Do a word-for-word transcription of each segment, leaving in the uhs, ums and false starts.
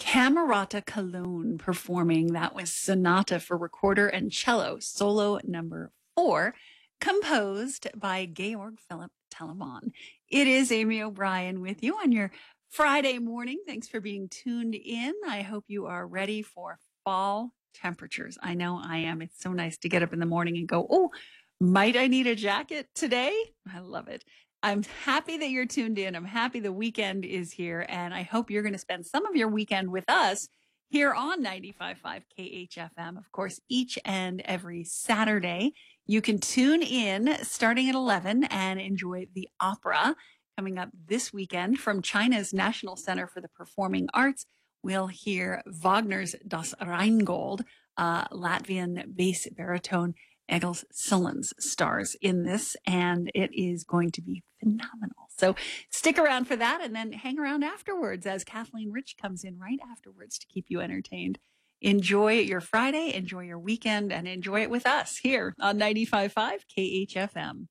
Camerata Cologne performing. That was Sonata for Recorder and Cello, solo number four, composed by Georg Philipp Telemann. It is Amy O'Brien with you on your Friday morning. Thanks for being tuned in. I hope you are ready for fall temperatures. I know I am. It's so nice to get up in the morning and go, oh, might I need a jacket today? I love it. I'm happy that you're tuned in. I'm happy the weekend is here, and I hope you're going to spend some of your weekend with us here on ninety-five point five K H F M. Of course, each and every Saturday, you can tune in starting at eleven and enjoy the opera coming up this weekend from China's National Center for the Performing Arts. We'll hear Wagner's Das Rheingold, uh, Latvian bass baritone Egils Sillens stars in this, and it is going to be phenomenal. So stick around for that, and then hang around afterwards as Kathleen Rich comes in right afterwards to keep you entertained. Enjoy your Friday, enjoy your weekend, and enjoy it with us here on ninety-five point five K H F M.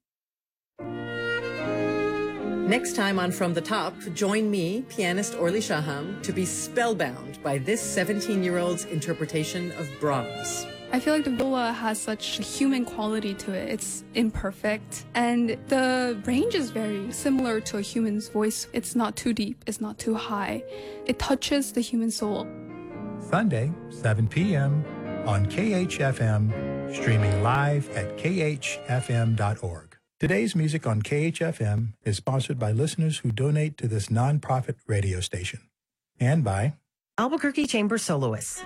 Next time on From the Top, join me, pianist Orly Shaham, to be spellbound by this seventeen-year-old's interpretation of Brahms. I feel like the viola has such a human quality to it. It's imperfect, and the range is very similar to a human's voice. It's not too deep, it's not too high. It touches the human soul. Sunday, seven p.m. on K H F M, streaming live at K H F M dot org. Today's music on K H F M is sponsored by listeners who donate to this nonprofit radio station, and by Albuquerque Chamber Soloists,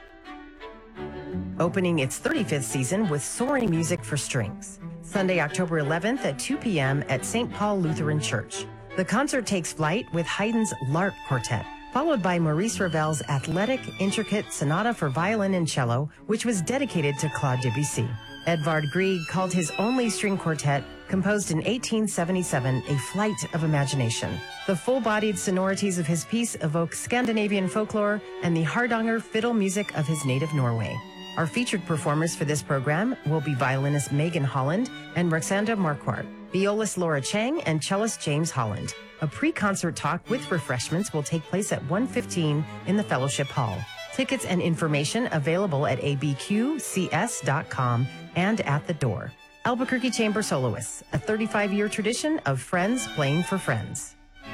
opening its thirty-fifth season with soaring music for strings. Sunday, October eleventh at two p.m. at Saint Paul Lutheran Church. The concert takes flight with Haydn's Lark Quartet, followed by Maurice Ravel's athletic, intricate sonata for violin and cello, which was dedicated to Claude Debussy. Edvard Grieg called his only string quartet, composed in eighteen seventy-seven, a flight of imagination. The full-bodied sonorities of his piece evoke Scandinavian folklore and the Hardanger fiddle music of his native Norway. Our featured performers for this program will be violinist Megan Holland and Roxanda Marquardt, violist Laura Chang, and cellist James Holland. A pre-concert talk with refreshments will take place at one fifteen in the Fellowship Hall. Tickets and information available at a b q c s dot com and at the door. Albuquerque Chamber Soloists, a thirty-five-year tradition of friends playing for friends.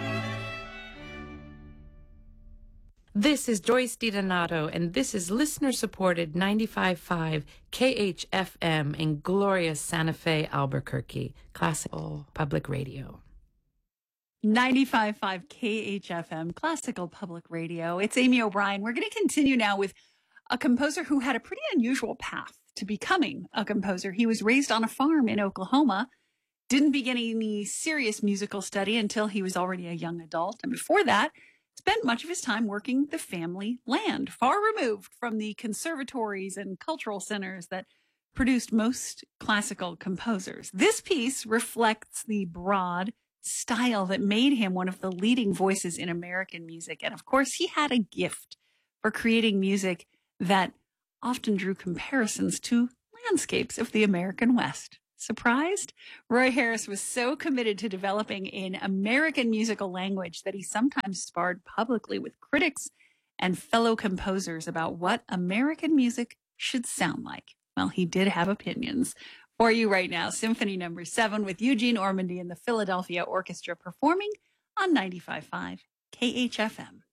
This is Joyce DiDonato, and this is listener-supported ninety-five point five K H F M in glorious Santa Fe, Albuquerque, classical public radio. ninety-five point five K H F M, classical public radio. It's Amy O'Brien. We're going to continue now with a composer who had a pretty unusual path to becoming a composer. He was raised on a farm in Oklahoma, didn't begin any serious musical study until he was already a young adult, and before that, spent much of his time working the family land, far removed from the conservatories and cultural centers that produced most classical composers. This piece reflects the broad style that made him one of the leading voices in American music. And of course, he had a gift for creating music that often drew comparisons to landscapes of the American West. Surprised? Roy Harris was so committed to developing an American musical language that he sometimes sparred publicly with critics and fellow composers about what American music should sound like. Well, he did have opinions. For you right now, Symphony Number Seven with Eugene Ormandy and the Philadelphia Orchestra performing on ninety-five point five K H F M.